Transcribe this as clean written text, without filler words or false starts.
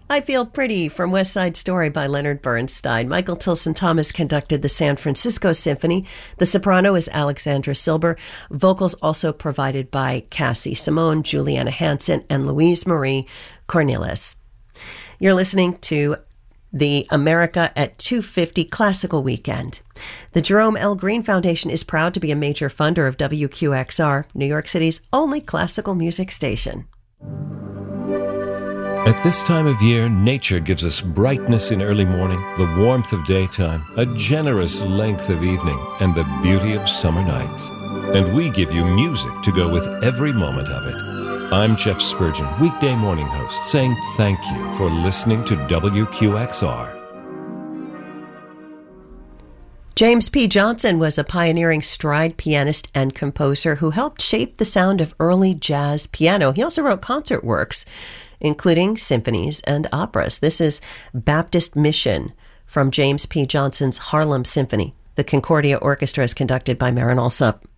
I Feel Pretty from West Side Story by Leonard Bernstein. Michael Tilson Thomas conducted the San Francisco Symphony. The soprano is Alexandra Silber. Vocals also provided by Cassie Simone, Juliana Hansen, and Louise Marie Cornelis. You're listening to the America at 250 Classical Weekend. The Jerome L. Green Foundation is proud to be a major funder of WQXR, New York City's only classical music station. At this time of year, nature gives us brightness in early morning, the warmth of daytime, a generous length of evening, and the beauty of summer nights. And we give you music to go with every moment of it. I'm Jeff Spurgeon, weekday morning host, saying thank you for listening to WQXR. James P. Johnson was a pioneering stride pianist and composer who helped shape the sound of early jazz piano. He also wrote concert works, including symphonies and operas. This is Baptist Mission from James P. Johnson's Harlem Symphony. The Concordia Orchestra is conducted by Marin Alsop.